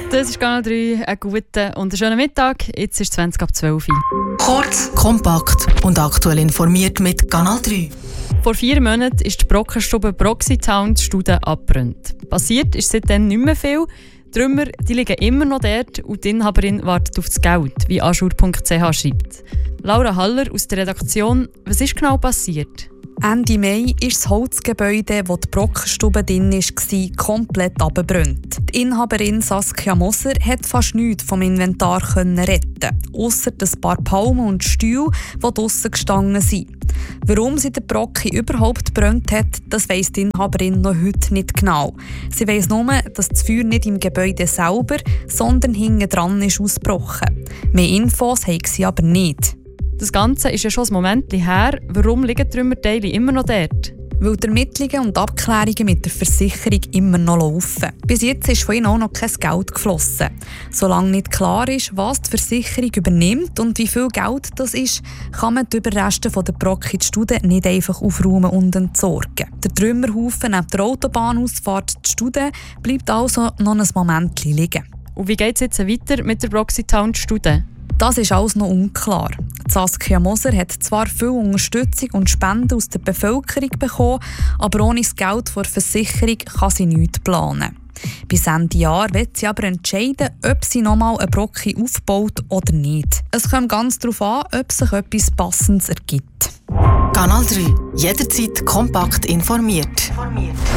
Das ist Kanal 3, einen guten und einen schönen Mittag. Jetzt ist 20 ab 12 Uhr. Kurz, kompakt und aktuell informiert mit Kanal 3. Vor 4 Monaten ist die Brockenstube Proxitown die Stude abgebrannt. Passiert ist seitdem nicht mehr viel. Die Trümmer die liegen immer noch dort und die Inhaberin wartet auf das Geld, wie aschur.ch schreibt. Laura Haller aus der Redaktion, was ist genau passiert? Ende Mai ist das Holzgebäude, wo die Brockenstube drin war, komplett abgebrannt. Die Inhaberin Saskia Moser konnte fast nichts vom Inventar retten, ausser ein paar Palmen und Stühle, die draussen gestanden sind. Warum sie den Brocken überhaupt gebrannt hat, das weiss die Inhaberin noch heute nicht genau. Sie weiss nur, dass das Feuer nicht im Gebäude selber, sondern hinten dran ist ausgebrochen. Mehr Infos haben sie aber nicht. Das Ganze ist ja schon ein Moment her. Warum liegen die Trümmerteile immer noch dort? Weil die Ermittlungen und Abklärungen mit der Versicherung immer noch laufen. Bis jetzt ist von ihnen auch noch kein Geld geflossen. Solange nicht klar ist, was die Versicherung übernimmt und wie viel Geld das ist, kann man die Überreste der Brocken-Stude nicht einfach aufräumen und entsorgen. Der Trümmerhaufen neben der Autobahnausfahrt die Stude bleibt also noch ein Moment liegen. Und wie geht es jetzt weiter mit der Proxitown-Stude? Das ist alles noch unklar. Saskia Moser hat zwar viel Unterstützung und Spenden aus der Bevölkerung bekommen, aber ohne das Geld der Versicherung kann sie nichts planen. Bis Ende Jahr wird sie aber entscheiden, ob sie nochmal einen Brocken aufbaut oder nicht. Es kommt ganz darauf an, ob sich etwas Passendes ergibt. Kanal 3. Jederzeit kompakt informiert.